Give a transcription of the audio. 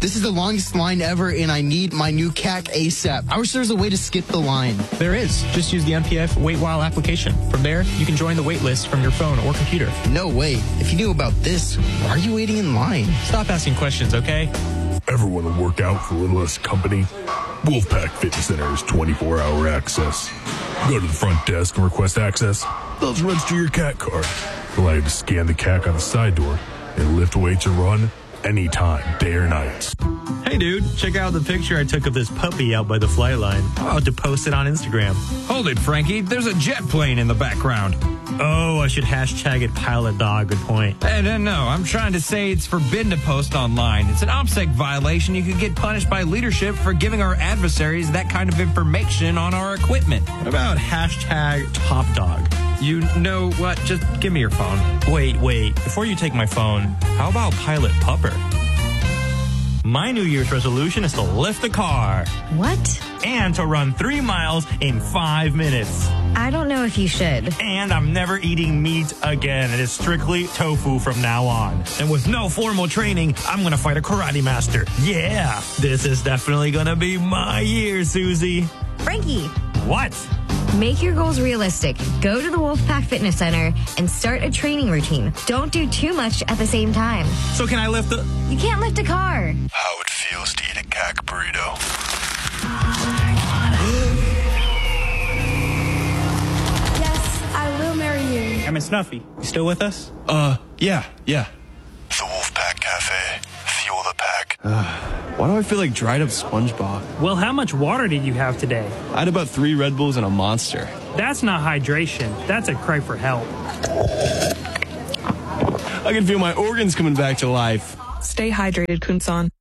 This is the longest line ever, and I need my new CAC ASAP. I wish there was a way to skip the line. There is. Just use the NPF Wait While application. From there, you can join the wait list from your phone or computer. No way. If you knew about this, why are you waiting in line? Stop asking questions, okay? Ever want to work out for a little less company? Wolfpack Fitness Center is 24-hour access. Go to the front desk and request access. They'll just register your CAC card. Allow you to scan the CAC on the side door and lift weights or run anytime, day or night. Hey dude, check out the picture I took of this puppy out by the fly line. I'm about to post it on Instagram. Hold it, Frankie. There's a jet plane in the background. Oh, I should hashtag it pilot dog. Good point. Hey, no, I'm trying to say it's forbidden to post online. It's an OPSEC violation. You could get punished by leadership for giving our adversaries that kind of information on our equipment. What about hashtag top dog? You know what? Just give me your phone. Wait. Before you take my phone, how about pilot pupper? My New Year's resolution is to lift the car. What? And to run 3 miles in 5 minutes. I don't know if you should. And I'm never eating meat again. It is strictly tofu from now on. And with no formal training, I'm going to fight a karate master. Yeah, this is definitely going to be my year, Susie. Frankie. What? Make your goals realistic. Go to the Wolfpack Fitness Center and start a training routine. Don't do too much at the same time. So can I lift the... You can't lift a car. How it feels to eat a CAC burrito. Yes, I will marry you. I'm Snuffy. You still with us? Yeah. The Wolfpack Cafe. Fuel the pack. Why do I feel like dried up SpongeBob? Well, how much water did you have today? I had about 3 Red Bulls and a Monster. That's not hydration. That's a cry for help. I can feel my organs coming back to life. Stay hydrated, Kunsan.